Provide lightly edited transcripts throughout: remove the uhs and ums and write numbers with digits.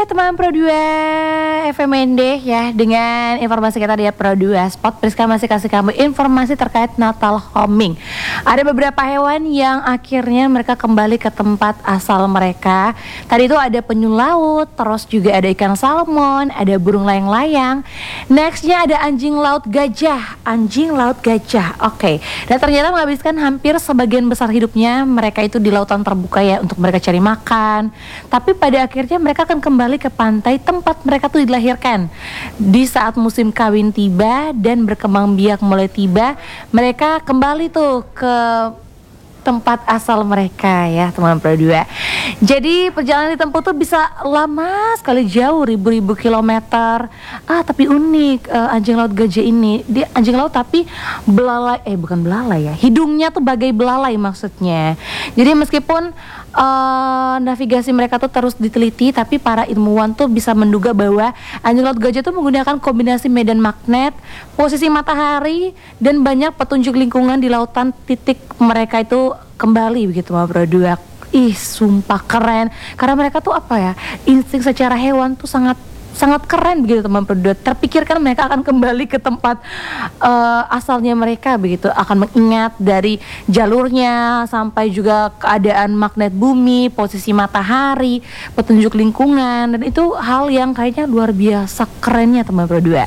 teman Pro 2 FMND ya, dengan informasi kita di Pro 2 Spot. Priska masih kasih kamu informasi terkait Natal homing. Ada beberapa hewan yang akhirnya mereka kembali ke tempat asal mereka. Tadi itu ada penyu laut, terus juga ada ikan salmon, ada burung layang-layang. Nextnya ada anjing laut gajah. Anjing laut gajah, oke. Dan ternyata menghabiskan hampir sebagian besar hidupnya mereka itu di lautan terbuka ya, untuk mereka cari makan. Tapi pada akhirnya mereka akan kembali ke pantai tempat mereka tuh dilahirkan. Di saat musim kawin tiba dan berkembang biak mulai tiba, mereka kembali tuh ke tempat asal mereka ya teman Pro 2. Jadi perjalanan ditempuh tuh bisa lama sekali, jauh ribu-ribu kilometer. Tapi unik anjing laut gajah ini. Dia anjing laut tapi belalai, bukan belalai ya, hidungnya tuh bagai belalai maksudnya. Jadi meskipun navigasi mereka tuh terus diteliti, tapi para ilmuwan tuh bisa menduga bahwa anjing laut gajah tuh menggunakan kombinasi medan magnet, posisi matahari, dan banyak petunjuk lingkungan di lautan titik mereka itu kembali begitu Pro 2. Sumpah keren, karena mereka tuh insting secara hewan tuh sangat keren begitu teman Pro 2. Terpikirkan mereka akan kembali ke tempat asalnya mereka begitu, akan mengingat dari jalurnya sampai juga keadaan magnet bumi, posisi matahari, petunjuk lingkungan, dan itu hal yang kayaknya luar biasa kerennya teman Pro 2.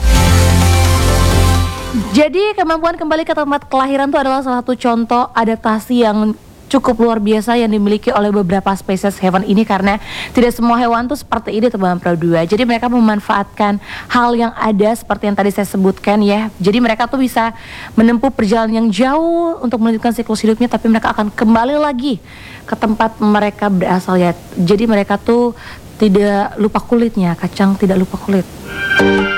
Jadi kemampuan kembali ke tempat kelahiran itu adalah salah satu contoh adaptasi yang cukup luar biasa yang dimiliki oleh beberapa spesies hewan ini, karena tidak semua hewan tuh seperti ini teman Pro 2. Jadi mereka memanfaatkan hal yang ada seperti yang tadi saya sebutkan ya. Jadi mereka tuh bisa menempuh perjalanan yang jauh untuk melanjutkan siklus hidupnya, tapi mereka akan kembali lagi ke tempat mereka berasal ya. Jadi mereka tuh tidak lupa kulitnya, kacang tidak lupa kulit.